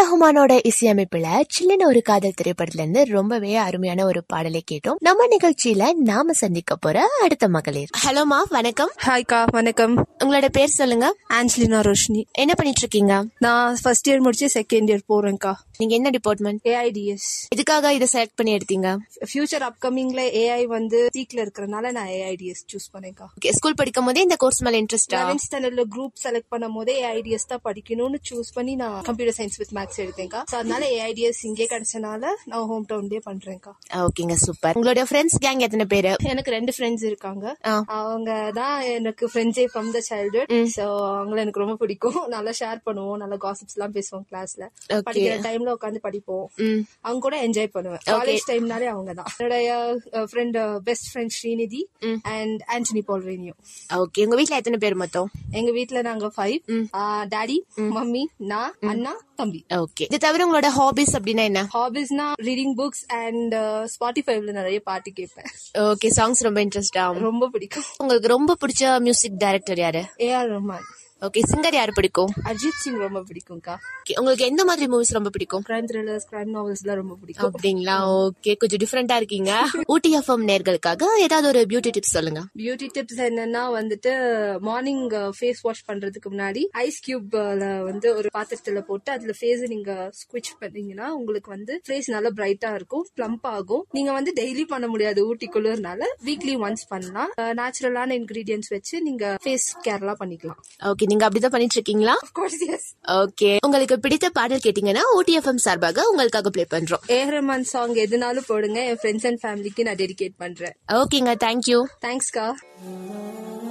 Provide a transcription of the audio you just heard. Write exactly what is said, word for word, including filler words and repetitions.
ரஹ்மானோட இசையமைப்புல சில்லுன்னு ஒரு காதல் திரைப்படத்துல இருந்து ரொம்பவே அருமையான ஒரு பாடலை கேட்டோம். நம்ம நிகழ்ச்சியில நாம சந்திக்க போற அடுத்த மகளிர். ஹலோமா, வணக்கம். ஹாய்க்கா, வணக்கம். உங்களோட பேர் சொல்லுங்க. ஆஞ்சலினா ரோஷினி. என்ன பண்ணிட்டு இருக்கீங்க? நான் ஃபர்ஸ்ட் இயர் முடிச்சு செகண்ட் இயர் போறேன்க்கா. நீங்க என்ன டிபார்ட்மெண்ட்? ஏஐடிஎஸ். இதுக்காக இதை செலக்ட் பண்ணி எடுத்தீங்க? ஃபியூச்சர் அப்கமிங்ல ஏஐ வந்து பீக்ல இருக்கறனால நான் ஏஐடிஎஸ் சூஸ் பண்ணேன்க்கா. ஸ்கூல் படிக்கும் போதே இந்த கோர்ஸ் மேல இன்ட்ரெஸ்டா? லெவன்த் ஸ்டாண்டர்ட்ல குரூப் செலக்ட் பண்ணும் போதே ஏஐடிஎஸ் தான் படிக்கணும்னு சூஸ் பண்ணி நான் computer science with maths எடுத்தேன்க்கா. So அதனால ஏஐடிஎஸ் இங்கே கிடைச்சனால நான் ஹோம் டவுன்லயே பண்றேன்க்கா. ஓகேங்க, சூப்பர். உங்களோட ஃப்ரெண்ட்ஸ் கேங் எத்தனை பேரு? எனக்கு ரெண்டு ஃப்ரெண்ட்ஸ் இருக்காங்க. அவங்க தான் எனக்கு ஃப்ரெண்ட்ஸே ஃப்ரம் த சைல்ட்ஹுட். சோ அவங்கள எனக்கு ரொம்ப பிடிக்கும். நல்லா ஷேர் பண்ணுவோம், நல்லா காசிப்ஸ் எல்லாம் பேசுவோம் கிளாஸ்ல. படிக்கிற டைம்ல உட்காந்து படிப்போம். அவங்க கூட என்ஜாய் பண்ணுவேன். காலேஜ் டைம்னாலே அவங்க தான். என்னுடைய friend, best friend Srinidhi and Antony ball ரேனியோ. Okay. உங்க வீட்ல எத்தனை பேர் மொத்தம்? எங்க வீட்ல நாங்க ஃபைவ். டாடி, மம்மி, நான், அண்ணா, தம்பி. ஓகே. இது தவிர உங்களோட ஹாபிஸ் அப்படின்னா என்ன? ஹாபிஸ்னா ரீடிங் புக்ஸ் அண்ட் ஸ்பாட்டிஃபைல நிறைய பாட்டு கேட்பேன். ஓகே. சாங்ஸ் ரொம்ப இன்ட்ரெஸ்டா? ரொம்ப பிடிக்கும். உங்களுக்கு ரொம்ப பிடிச்ச மியூசிக் டைரக்டர் யாரு? A R Rahman. Okay. Singer யாரு பிடிக்கும்? அஜித் சிங் ரொம்ப பிடிக்கும்க்கா. உங்களுக்கு எந்த மாதிரி மூவிஸ் ரொம்ப பிடிக்கும்? கிரைம் த்ரில்லர்ஸ், கிரைம் நாவல்ஸ் எல்லாம் ரொம்ப பிடிக்கும். அப்படிங்களா? ஓகே, கொஞ்சம் டிஃபரெண்டா இருக்கீங்க. ஊட்டி எஃப்எம் நேர்களுக்காக ஏதாவது ஒரு பியூட்டி டிப்ஸ் சொல்லுங்க. பியூட்டி டிப்ஸ் என்னன்னா வந்துட்டு மார்னிங் ஃபேஸ் வாஷ் பண்றதுக்கு முன்னாடி ஐஸ் கியூப்ல வந்து ஒரு பாத்திரத்துல போட்டு அதுல ஃபேஸ் நீங்க ஸ்குவிச் பண்ணீங்கன்னா உங்களுக்கு வந்து ஃபேஸ் நல்லா பிரைட்டா இருக்கும், பிளம்ப் ஆகும். நீங்க வந்து டெய்லி பண்ண முடியாது ஊட்டி குளிர்னால, வீக்லி ஒன்ஸ் பண்ணலாம். நேச்சுரலான இன்கிரீடியன்ஸ் வச்சு நீங்க ஃபேஸ் கேர்லாம் பண்ணிக்கலாம். ஓகே. நீங்க அப்படிதான் பண்ணிட்டு இருக்கீங்களா? ஓகே. உங்களுக்கு பிடித்த பாடல் கேட்டீங்கன்னா ஊட்டி எஃப்எம் சார்பாக உங்களுக்காக ப்ளே பண்றோம். ஏ ஆர் ரஹ்மான் சாங் எதுனாலும் போடுங்க. என் ஃப்ரெண்ட்ஸ் அண்ட் ஃபேமிலிக்கு நான் டெடிகேட் பண்றேன். ஓகேங்க, தேங்க்யூ. தேங்க்ஸ்க்கா.